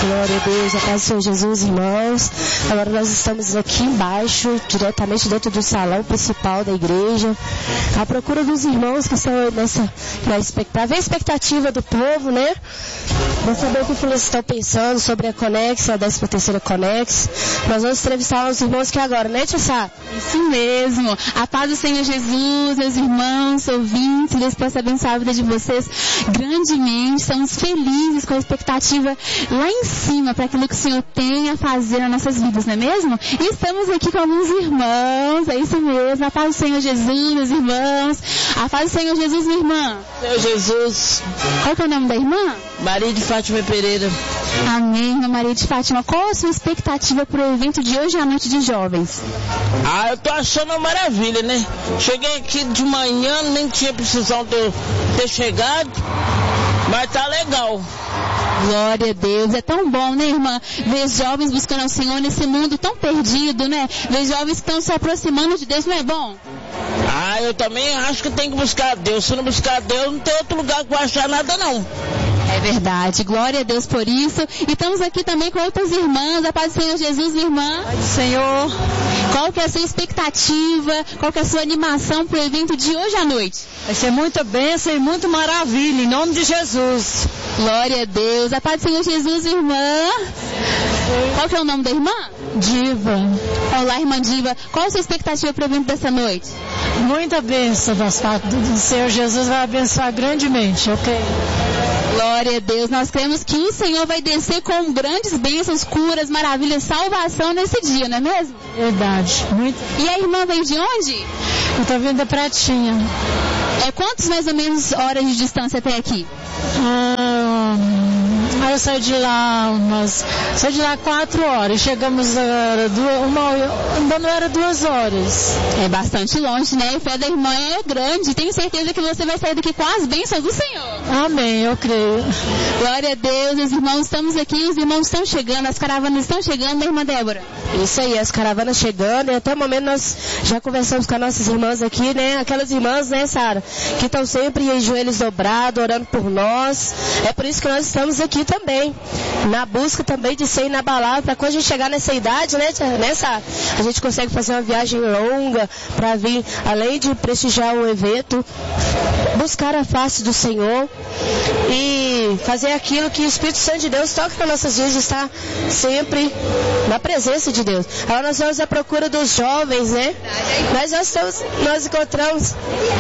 Glória a Deus, a paz do Senhor Jesus, irmãos. Agora nós estamos aqui embaixo, diretamente dentro do salão principal da igreja, à procura dos irmãos que estão para ver a expectativa do povo, né? Para saber o que eles estão pensando sobre a Conex, a 13ª Conex. Nós vamos entrevistar os irmãos aqui agora, né, Tia Sá? Isso mesmo. A paz do Senhor Jesus, meus irmãos, ouvintes, Deus possa abençoar a vida de vocês grandemente. Estamos felizes com a expectativa lá em cima para aquilo que o Senhor tem a fazer nas nossas vidas, não é mesmo? E estamos aqui com alguns irmãos, é isso mesmo. A paz do Senhor Jesus, meus irmãos. A paz do Senhor Jesus, minha irmã. Senhor Jesus. Qual que é o nome da irmã? Maria de Fátima Pereira. Amém, irmã Maria de Fátima. Qual a sua expectativa para o evento de hoje à noite de jovens? Eu tô achando uma maravilha, né? Cheguei aqui de manhã, nem tinha precisão de eu ter chegado, mas tá legal. Glória a Deus, é tão bom, né, irmã? Ver jovens buscando ao Senhor nesse mundo tão perdido, né? Ver jovens que estão se aproximando de Deus, não é bom? Eu também acho que tem que buscar a Deus. Se não buscar a Deus, não tem outro lugar que eu achar nada, não. É verdade, glória a Deus por isso. E estamos aqui também com outras irmãs. A paz do Senhor Jesus, minha irmã. Paz do Senhor. Qual que é a sua expectativa? Qual que é a sua animação para o evento de hoje à noite? Vai ser muita bênção e muito maravilha, em nome de Jesus. Glória a Deus. A paz do Senhor Jesus, irmã. Qual que é o nome da irmã? Diva. Olá, irmã Diva. Qual a sua expectativa para o evento dessa noite? Muita bênção das partes do Senhor Jesus, vai abençoar grandemente, ok? Glória a Deus. Nós cremos que o Senhor vai descer com grandes bênçãos, curas, maravilhas, salvação nesse dia, não é mesmo? Verdade. Muito. E a irmã veio de onde? Eu estou vindo da Pratinha. Quantas mais ou menos horas de distância até aqui? Eu saí de lá 4 horas, chegamos ainda não era 2 horas. É bastante longe, né? A fé da irmã é grande. Tenho certeza que você vai sair daqui com as bênçãos do Senhor. Amém, eu creio. Glória a Deus, os irmãos, estamos aqui, os irmãos estão chegando, as caravanas estão chegando, né, irmã Débora? Isso aí, as caravanas chegando, e até o momento nós já conversamos com as nossas irmãs aqui, né? Aquelas irmãs, né, Sara, que estão sempre em joelhos dobrados, orando por nós. É por isso que nós estamos aqui também, na busca também de ser inabalável, para quando a gente chegar nessa idade, né, Sara, a gente consegue fazer uma viagem longa para vir, além de prestigiar o evento, buscar a face do Senhor e fazer aquilo que o Espírito Santo de Deus toca para nossas vidas, estar sempre na presença de Deus. Agora nós vamos à procura dos jovens, né? Nós encontramos.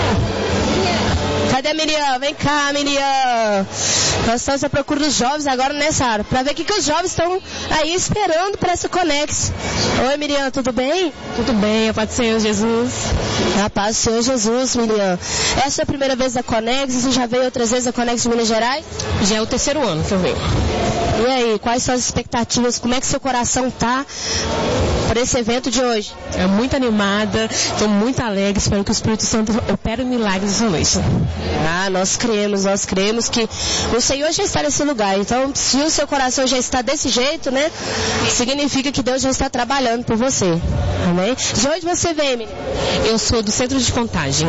Cadê a Miriam? Vem cá, Miriam. Nós estamos à procura dos jovens agora, né, Sara? Para ver o que os jovens estão aí esperando para essa Conex. Oi, Miriam, tudo bem? Tudo bem, a paz do Senhor Jesus. A paz do Senhor Jesus, Miriam. Essa é a primeira vez da Conex? Você já veio outras vezes da Conex de Minas Gerais? Já é o 3º ano que eu venho. E aí, quais são as expectativas? Como é que seu coração tá para esse evento de hoje? É muito animada, estou muito alegre, espero que o Espírito Santo opere milagres essa noite. Nós cremos que o Senhor já está nesse lugar. Então, se o seu coração já está desse jeito, né? Significa que Deus já está trabalhando por você. Amém? De onde você vem, menina? Eu sou do Centro de Contagem.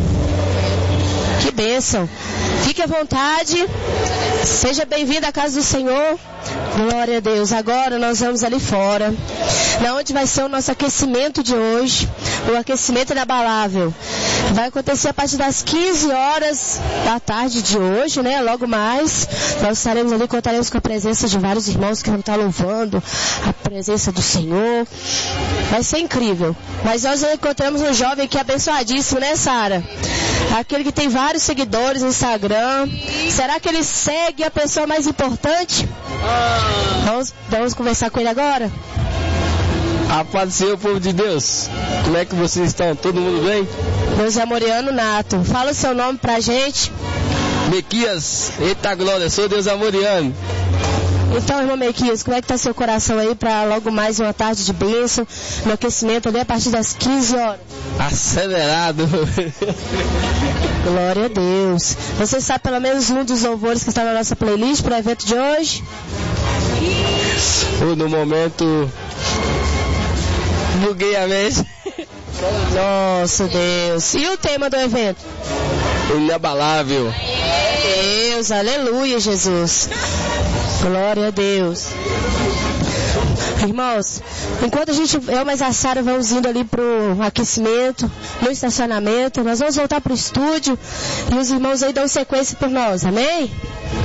Que bênção. Fique à vontade. Seja bem-vindo à casa do Senhor. Glória a Deus. Agora nós vamos ali fora, na onde vai ser o nosso aquecimento de hoje, o aquecimento inabalável. Vai acontecer a partir das 15 horas da tarde de hoje, né? Logo mais, nós estaremos ali, contaremos com a presença de vários irmãos que vão estar louvando a presença do Senhor. Vai ser incrível. Mas nós encontramos um jovem que é abençoadíssimo, né, Sara? Aquele que tem vários seguidores no Instagram. Será que ele segue a pessoa mais importante? Vamos conversar com ele agora? A paz do Senhor, povo de Deus. Como é que vocês estão? Todo mundo bem? Deus é Amoriano Nato. Fala o seu nome pra gente. Mequias. Eita glória, sou Deus Amoriano. Então, irmão Mequias, como é que tá seu coração aí para logo mais uma tarde de bênção, no aquecimento ali a partir das 15 horas? Acelerado. Glória a Deus. Você sabe pelo menos um dos louvores que está na nossa playlist para o evento de hoje? No momento, buguei a mente. Nossa Deus. E o tema do evento? Inabalável. Deus, aleluia, Jesus. Glória a Deus. Irmãos, enquanto eu mais a Sara vamos indo ali pro aquecimento, no estacionamento, nós vamos voltar pro estúdio e os irmãos aí dão sequência por nós, amém?